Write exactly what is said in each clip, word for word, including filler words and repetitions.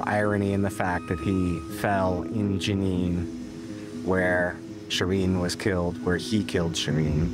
irony in the fact that he fell in Jenin, where Shireen was killed, where he killed Shireen.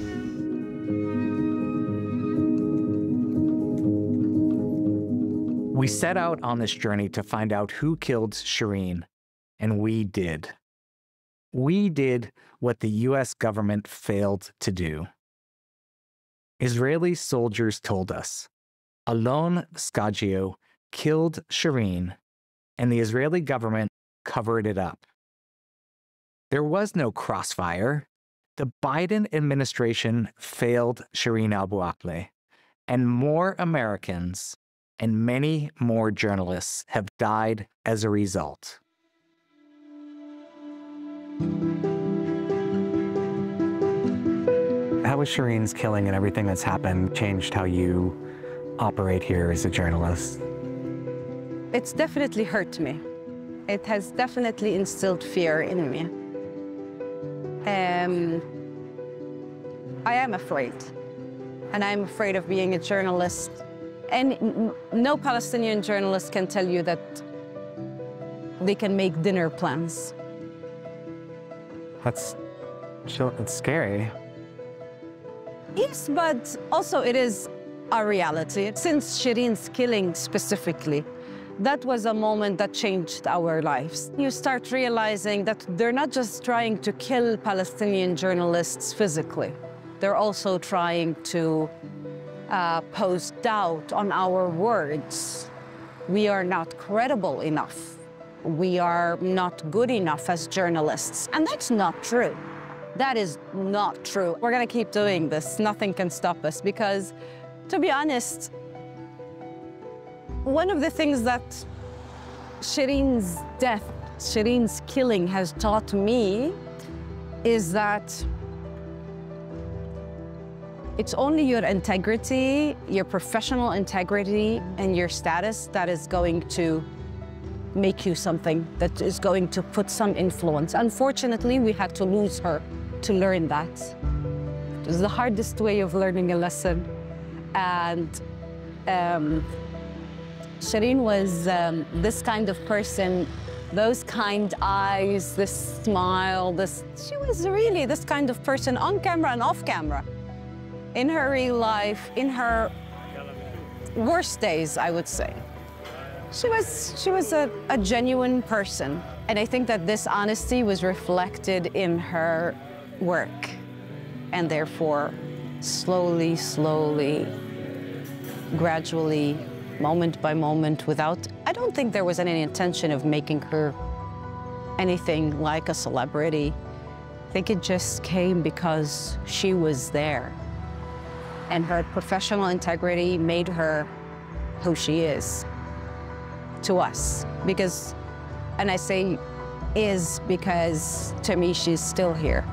We set out on this journey to find out who killed Shireen, and we did. We did what the U S government failed to do. Israeli soldiers told us Alon Sgagio killed Shireen, and the Israeli government covered it up. There was no crossfire. The Biden administration failed Shireen Abu Akleh, and more Americans and many more journalists have died as a result. How has Shireen's killing and everything that's happened changed how you operate here as a journalist? It's definitely hurt me. It has definitely instilled fear in me. Um, I am afraid, and I'm afraid of being a journalist. And no Palestinian journalist can tell you that they can make dinner plans. That's, that's scary. Yes, but also it is a reality. Since Shireen's killing specifically, that was a moment that changed our lives. You start realizing that they're not just trying to kill Palestinian journalists physically. They're also trying to uh, pose doubt on our words. We are not credible enough. We are not good enough as journalists. And that's not true. That is not true. We're gonna keep doing this. Nothing can stop us because, to be honest, one of the things that Shireen's death, Shireen's killing has taught me is that it's only your integrity, your professional integrity, and your status that is going to make you something, that is going to put some influence. Unfortunately, we had to lose her to learn that. It was the hardest way of learning a lesson. And um, Shireen was um, this kind of person, those kind eyes, this smile, this, she was really this kind of person on camera and off camera. In her real life, in her worst days, I would say. She was, she was a, a genuine person. And I think that this honesty was reflected in her work. And therefore, slowly, slowly, gradually, moment by moment, without, I don't think there was any intention of making her anything like a celebrity. I think it just came because she was there. And her professional integrity made her who she is to us. Because, and I say is because to me, she's still here.